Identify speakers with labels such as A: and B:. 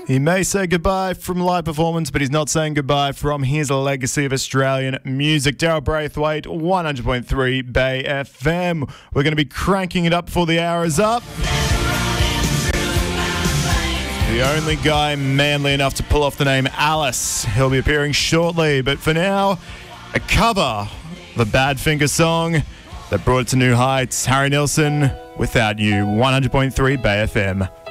A: He may say goodbye from live performance, but he's not saying goodbye from his legacy of Australian music. Daryl Braithwaite, 100.3 Bay FM. We're going to be cranking it up before the hour is up. The only guy manly enough to pull off the name Alice. He'll be appearing shortly, but for now, a cover, the Badfinger song that brought it to new heights. Harry Nilsson, Without You, 100.3 Bay FM.